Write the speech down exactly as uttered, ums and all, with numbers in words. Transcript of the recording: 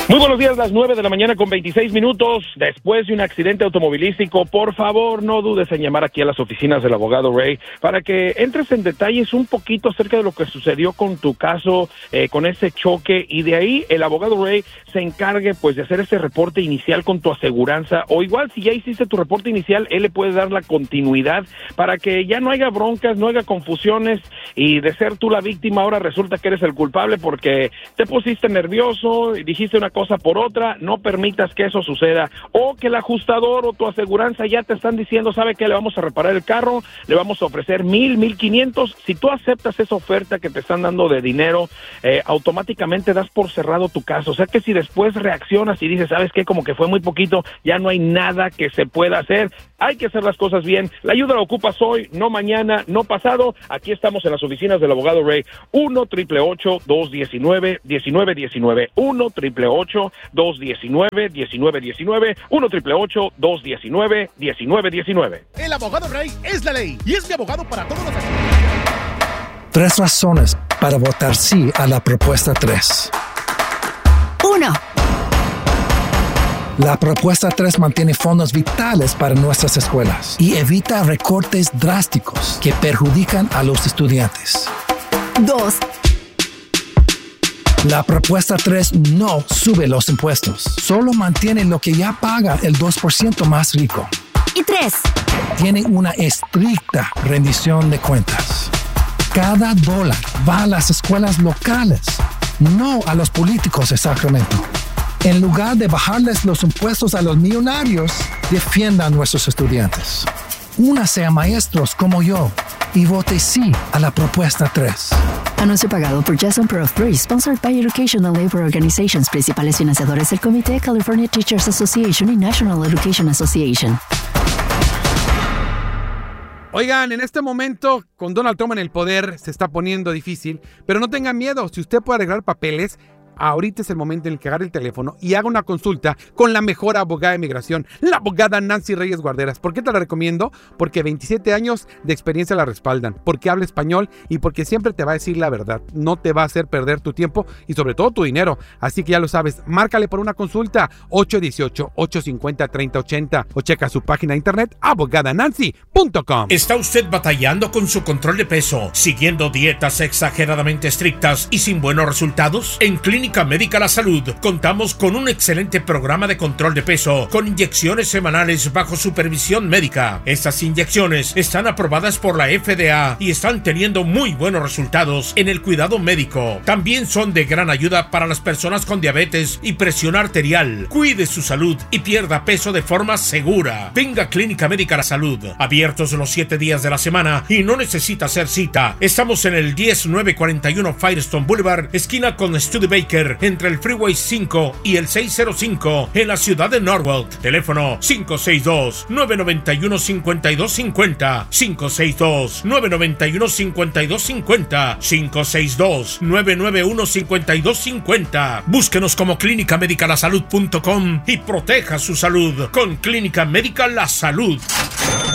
Muy buenos días, las nueve de la mañana con veintiséis minutos. Después de un accidente automovilístico, por favor no dudes en llamar aquí a las oficinas del abogado Ray para que entres en detalles un poquito acerca de lo que sucedió con tu caso, eh, con ese choque, y de ahí el abogado Ray se encargue pues de hacer ese reporte inicial con tu aseguranza, o igual si ya hiciste tu reporte inicial, él le puede dar la continuidad para que ya no haya broncas, no haya confusiones, y de ser tú la víctima ahora resulta que eres el culpable porque te pusiste nervioso y dijiste una cosa por otra. No permitas que eso suceda, o que el ajustador o tu aseguranza ya te están diciendo, ¿sabe qué? Le vamos a reparar el carro, le vamos a ofrecer mil, mil quinientos. Si tú aceptas esa oferta que te están dando de dinero, eh, automáticamente das por cerrado tu caso. O sea que si después reaccionas y dices, ¿sabes qué? Como que fue muy poquito, ya no hay nada que se pueda hacer. Hay que hacer las cosas bien. La ayuda la ocupas hoy, no mañana, no pasado. Aquí estamos en las oficinas del abogado Ray. uno, triple ocho, dos diecinueve, diecinueve diecinueve. uno, triple ocho, dos diecinueve, diecinueve diecinueve. uno, triple ocho, dos diecinueve, diecinueve diecinueve. El abogado Ray es la ley y es mi abogado para todos los... Tres razones para votar sí a la propuesta tres. Uno. La propuesta tres mantiene fondos vitales para nuestras escuelas y evita recortes drásticos que perjudican a los estudiantes. Dos. La propuesta tres no sube los impuestos, solo mantiene lo que ya paga el dos por ciento más rico. Y tres. Tiene una estricta rendición de cuentas. Cada dólar va a las escuelas locales, no a los políticos de Sacramento. En lugar de bajarles los impuestos a los millonarios, defienda a nuestros estudiantes. Únase a maestros como yo y vote sí a la propuesta tres. Anuncio pagado por Jason Prof. Free, sponsored by Educational Labor Organizations, principales financiadores del Comité California Teachers Association y National Education Association. Oigan, en este momento, con Donald Trump en el poder, se está poniendo difícil, pero no tengan miedo. Si usted puede arreglar papeles, ahorita es el momento en el que agarre el teléfono y haga una consulta con la mejor abogada de migración, la abogada Nancy Reyes Guarderas. ¿Por qué te la recomiendo? Porque veintisiete años de experiencia la respaldan, porque habla español y porque siempre te va a decir la verdad. No te va a hacer perder tu tiempo y sobre todo tu dinero. Así que ya lo sabes, márcale por una consulta ocho uno ocho, ocho cinco cero, tres cero ocho cero o checa su página de internet abogada nancy punto com. ¿Está usted batallando con su control de peso, siguiendo dietas exageradamente estrictas y sin buenos resultados? En Clínica Médica La Salud contamos con un excelente programa de control de peso con inyecciones semanales bajo supervisión médica. Estas inyecciones están aprobadas por la F D A y están teniendo muy buenos resultados en el cuidado médico. También son de gran ayuda para las personas con diabetes y presión arterial. Cuide su salud y pierda peso de forma segura. Venga a Clínica Médica La Salud, abiertos los siete días de la semana y no necesita hacer cita. Estamos en el diez mil novecientos cuarenta y uno Firestone Boulevard, esquina con Studebaker, entre el Freeway cinco y el seiscientos cinco en la ciudad de Norwalk. Teléfono cinco seis dos, nueve nueve uno, cinco dos cinco cero, cinco seis dos, nueve nueve uno, cinco dos cinco cero, cinco seis dos, nueve nueve uno, cinco dos cinco cero. Búsquenos como clínica médica la salud punto com y proteja su salud con Clínica Médica La Salud.